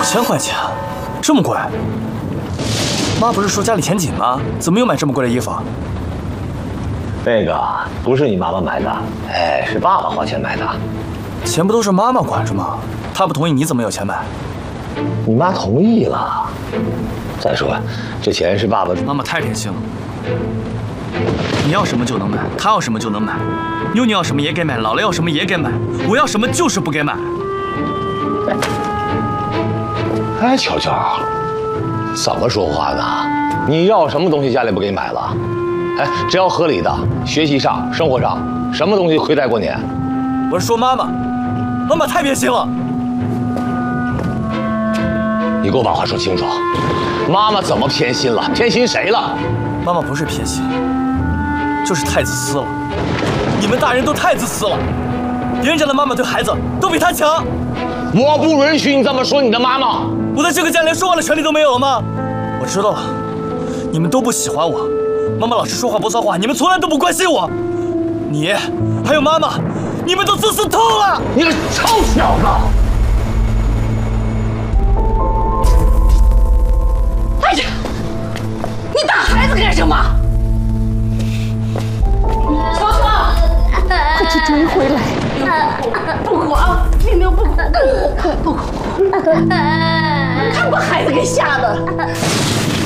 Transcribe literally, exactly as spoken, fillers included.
千块钱，这么贵？妈不是说家里钱紧吗？怎么又买这么贵的衣服？ 那个不是你妈妈买的，哎，是爸爸花钱买的。 钱不都是妈妈管着吗？她不同意，你怎么有钱买？ 你妈同意了。再说，这钱是爸爸。 妈妈太任性了。你要什么就能买，她要什么就能买。妞妞要什么也给买，姥姥要什么也给买。我要什么就是不给买。 哎，乔乔，怎么说话呢？你要什么东西家里不给你买了？哎，只要合理的，学习上、生活上，什么东西亏待过你？ 我是说妈妈，妈妈太偏心了。 你给我把话说清楚，妈妈怎么偏心了？偏心谁了？ 妈妈不是偏心，就是太自私了。你们大人都太自私了，别人家的妈妈对孩子都比她强。 我不允许你这么说你的妈妈。 我在这个家连说话的权利都没有了吗？我知道了，你们都不喜欢我。妈妈老是说话不算话，你们从来都不关心我。你还有妈妈，你们都自私透了！ 你个臭小子！ 哎呀，你打孩子干什么？乔乔，快去追回来！不哭啊，明明不哭，不哭，不哭，看把孩子给吓的。